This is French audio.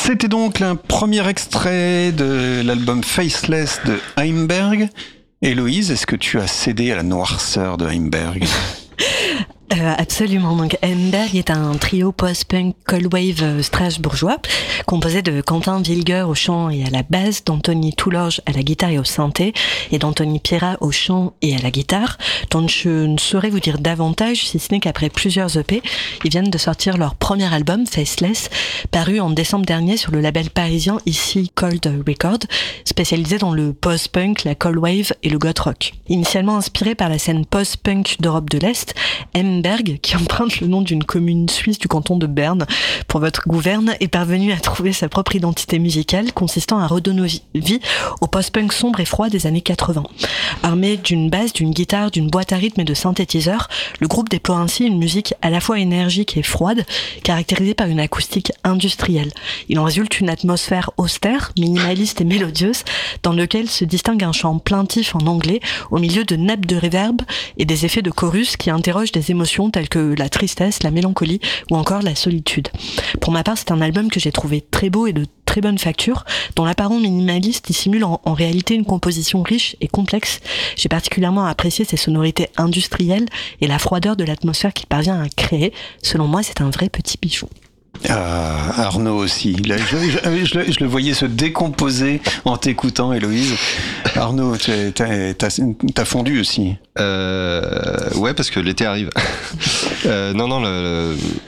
C'était donc un premier extrait de l'album Faceless de Heimberg. Héloïse, est-ce que tu as cédé à la noirceur de Heimberg ? Absolument. Donc, Heimberg est un trio post-punk cold wave strasbourgeois, composé de Quentin Wilger au chant et à la basse, d'Anthony Toulorge à la guitare et au synthé, et d'Anthony Pierrat au chant et à la guitare, dont je ne saurais vous dire davantage, si ce n'est qu'après plusieurs EP, ils viennent de sortir leur premier album, Faceless, paru en décembre dernier sur le label parisien ici Cold Record, spécialisé dans le post-punk, la cold wave et le goth rock. Initialement inspiré par la scène post-punk d'Europe de l'Est, Heimberg, qui emprunte le nom d'une commune suisse du canton de Berne pour votre gouverne, est parvenu à trouver sa propre identité musicale, consistant à redonner vie au post-punk sombre et froid des années 80. Armé d'une basse, d'une guitare, d'une boîte à rythme et de synthétiseurs, le groupe déploie ainsi une musique à la fois énergique et froide, caractérisée par une acoustique industrielle. Il en résulte une atmosphère austère, minimaliste et mélodieuse, dans lequel se distingue un chant plaintif en anglais, au milieu de nappes de reverb et des effets de chorus qui interrogent des émotions telles que la tristesse, la mélancolie ou encore la solitude. Pour ma part, c'est un album que j'ai trouvé très beau et de très bonne facture, dont l'apparent minimaliste dissimule en réalité une composition riche et complexe. J'ai particulièrement apprécié ses sonorités industrielles et la froideur de l'atmosphère qu'il parvient à créer. Selon moi, c'est un vrai petit bijou. Arnaud aussi. Là, je le voyais se décomposer en t'écoutant, Héloïse. Arnaud, t'as fondu aussi. Ouais, parce que l'été arrive. Non,